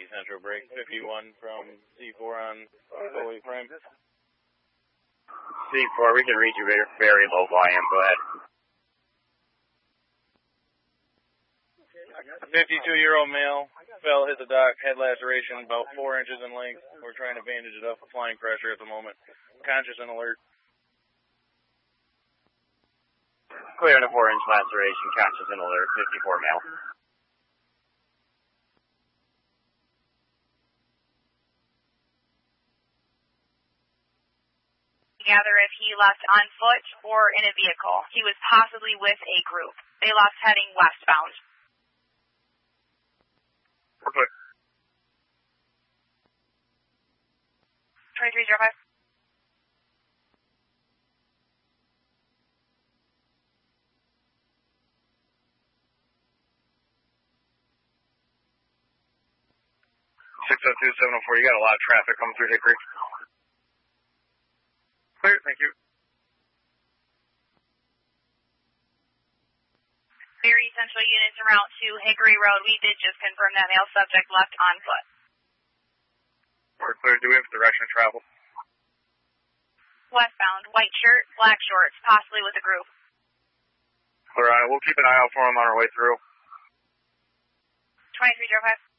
Yankee Central break 51 from C4 on Foley Prime. C4, we can read you very low volume. Go ahead. 52-year-old male fell, hit the dock, head laceration, about 4 inches in length. We're trying to bandage it up, applying pressure at the moment. Conscious and alert. Clear on a 4-inch laceration, conscious and alert, 54 male. Gather if he left on foot or in a vehicle. He was possibly with a group. They left heading westbound. Report. 2305. You got a lot of traffic coming through Hickory. Clear, thank you. Very Central units en route to Hickory Road. We did just confirm that male subject left on foot. We're clear. Do we have direction of travel? Westbound, white shirt, black shorts, possibly with a group. Clear on it. We'll keep an eye out for him on our way through. 2305.